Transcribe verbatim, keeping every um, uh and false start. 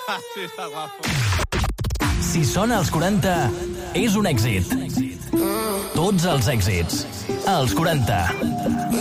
Sí, està guapo. Si sona als quaranta, és un èxit. Tots els èxits. Als quaranta.